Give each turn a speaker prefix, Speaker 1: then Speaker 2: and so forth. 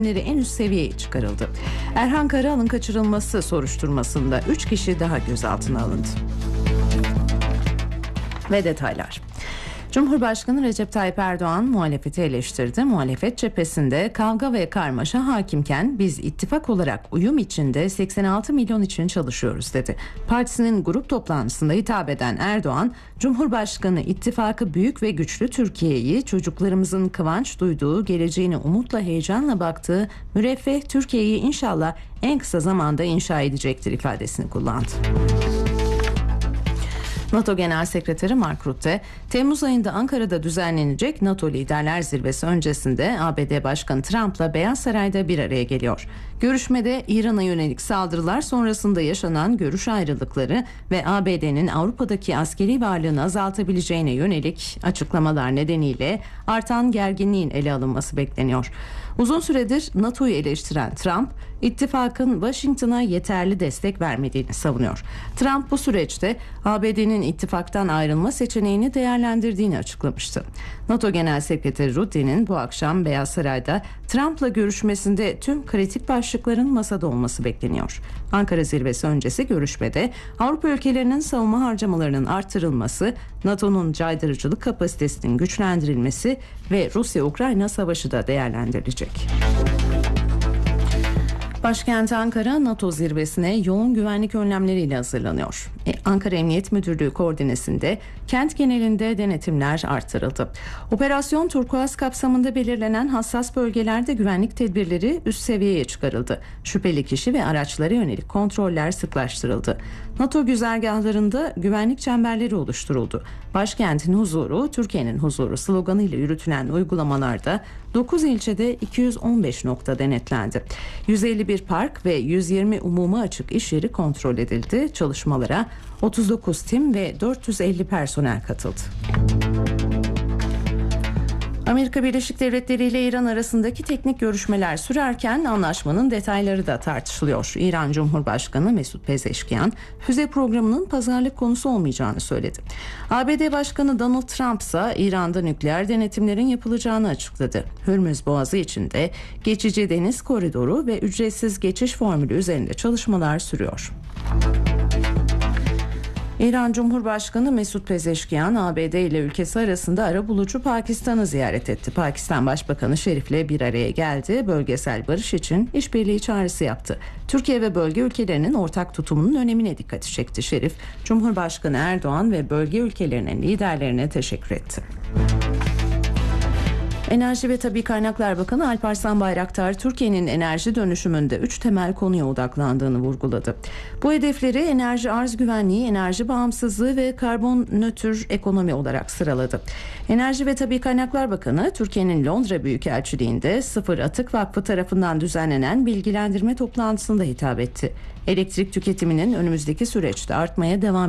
Speaker 1: en üst seviyeye çıkarıldı. Erhan Karahan'ın kaçırılması soruşturmasında 3 kişi daha gözaltına alındı. Ve detaylar. Cumhurbaşkanı Recep Tayyip Erdoğan muhalefeti eleştirdi. Muhalefet cephesinde kavga ve karmaşa hakimken biz ittifak olarak uyum içinde 86 milyon için çalışıyoruz dedi. Partisinin grup toplantısında hitap eden Erdoğan, Cumhurbaşkanı ittifakı büyük ve güçlü Türkiye'yi, çocuklarımızın kıvanç duyduğu, geleceğine umutla heyecanla baktığı müreffeh Türkiye'yi inşallah en kısa zamanda inşa edecektir ifadesini kullandı. NATO Genel Sekreteri Mark Rutte, Temmuz ayında Ankara'da düzenlenecek NATO Liderler Zirvesi öncesinde ABD Başkanı Trump'la Beyaz Saray'da bir araya geliyor. Görüşmede İran'a yönelik saldırılar sonrasında yaşanan görüş ayrılıkları ve ABD'nin Avrupa'daki askeri varlığını azaltabileceğine yönelik açıklamalar nedeniyle artan gerginliğin ele alınması bekleniyor. Uzun süredir NATO'yu eleştiren Trump, ittifakın Washington'a yeterli destek vermediğini savunuyor. Trump bu süreçte ABD'nin ittifaktan ayrılma seçeneğini değerlendirdiğini açıklamıştı. NATO Genel Sekreteri Rutte'nin bu akşam Beyaz Saray'da Trump'la görüşmesinde tüm kritik başlıkların masada olması bekleniyor. Ankara zirvesi öncesi görüşmede Avrupa ülkelerinin savunma harcamalarının artırılması, NATO'nun caydırıcılık kapasitesinin güçlendirilmesi ve Rusya-Ukrayna savaşı da değerlendirilecek. Başkent Ankara NATO zirvesine yoğun güvenlik önlemleriyle hazırlanıyor. Ankara Emniyet Müdürlüğü koordinesinde kent genelinde denetimler artırıldı. Operasyon Turkuaz kapsamında belirlenen hassas bölgelerde güvenlik tedbirleri üst seviyeye çıkarıldı. Şüpheli kişi ve araçlara yönelik kontroller sıklaştırıldı. NATO güzergahlarında güvenlik çemberleri oluşturuldu. Başkentin huzuru, Türkiye'nin huzuru sloganıyla yürütülen uygulamalarda 9 ilçede 215 nokta denetlendi. 151 park ve 120 umumi açık iş yeri kontrol edildi. Çalışmalara 39 tim ve 450 personel katıldı. Amerika Birleşik Devletleri ile İran arasındaki teknik görüşmeler sürerken anlaşmanın detayları da tartışılıyor. İran Cumhurbaşkanı Mesut Pezeşkiyan, füze programının pazarlık konusu olmayacağını söyledi. ABD Başkanı Donald Trump ise İran'da nükleer denetimlerin yapılacağını açıkladı. Hürmüz Boğazı içinde geçici deniz koridoru ve ücretsiz geçiş formülü üzerinde çalışmalar sürüyor. İran Cumhurbaşkanı Mesut Pezeşkiyan, ABD ile ülkesi arasında arabulucu Pakistan'ı ziyaret etti. Pakistan Başbakanı Şerif'le bir araya geldi. Bölgesel barış için işbirliği çağrısı yaptı. Türkiye ve bölge ülkelerinin ortak tutumunun önemine dikkati çekti Şerif. Cumhurbaşkanı Erdoğan ve bölge ülkelerinin liderlerine teşekkür etti. Enerji ve Tabii Kaynaklar Bakanı Alparslan Bayraktar, Türkiye'nin enerji dönüşümünde 3 temel konuya odaklandığını vurguladı. Bu hedefleri enerji arz güvenliği, enerji bağımsızlığı ve karbon nötr ekonomi olarak sıraladı. Enerji ve Tabii Kaynaklar Bakanı, Türkiye'nin Londra Büyükelçiliği'nde Sıfır Atık Vakfı tarafından düzenlenen bilgilendirme toplantısında hitap etti. Elektrik tüketiminin önümüzdeki süreçte artmaya devam